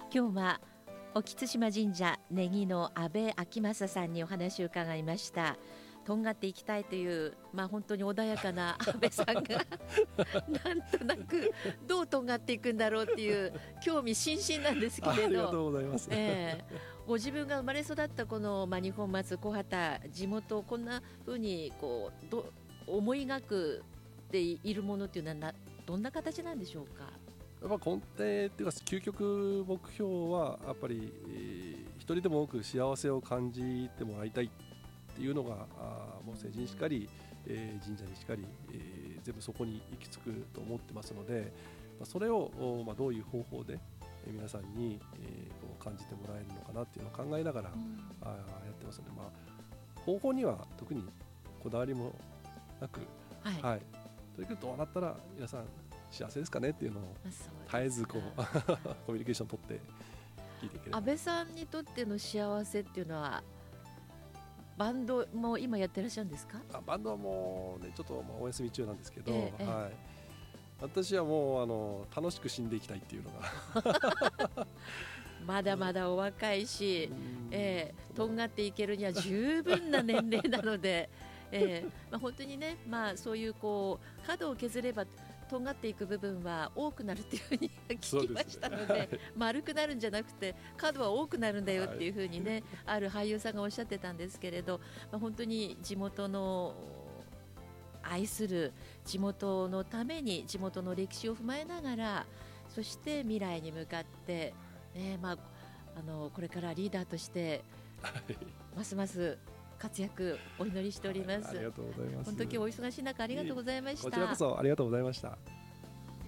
今日は沖津島神社根木の安倍昭正さんにお話を伺いました。とんがっていきたいという、本当に穏やかな安倍さんがなんとなくどうとんがっていくんだろうっていう興味津々なんですけれど、 ありがとうございます、 ご自分が生まれ育ったこの、二本松小畑地元をこんな風に思い描くっているものっていうのはどんな形なんでしょうか。 根底っていうか究極目標はやっぱり、一人でも多く幸せを感じてもらいたいっていうのがもう成人しかり、神社にしかり、全部そこに行き着くと思ってますので、それを、どういう方法で皆さんに、感じてもらえるのかなっていうのを考えながら、やってますので、方法には特にこだわりもなく、とにかくどうなったら皆さん幸せですかねっていうのを絶えずコミュニケーション取って聞いていければ。 安倍さんにとっての幸せっていうのはバンドも今やってらっしゃるんですか。 バンドはもう、ちょっとお休み中なんですけど、私はもう楽しく死んでいきたいっていうのがまだまだお若いし、とんがっていけるには十分な年齢なので、本当にね、そういう角を削ればとんがっていく部分は多くなるっていうふうに聞きましたので、丸くなるんじゃなくて角は多くなるんだよっていうふうにね、ある俳優さんがおっしゃってたんですけれど、本当に地元の愛する地元のために地元の歴史を踏まえながら、そして未来に向かって、これからリーダーとしてますます活躍お祈りしております。 ありがとうございます。 本当にお忙しい中ありがとうございました。 こちらこそありがとうございました。